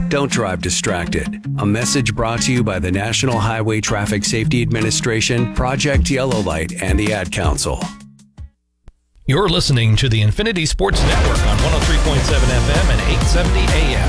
Don't drive distracted. A message brought to you by the National Highway Traffic Safety Administration, Project Yellow Light, and the Ad Council. You're listening to the Infinity Sports Network on 103.7 FM and 870 AM.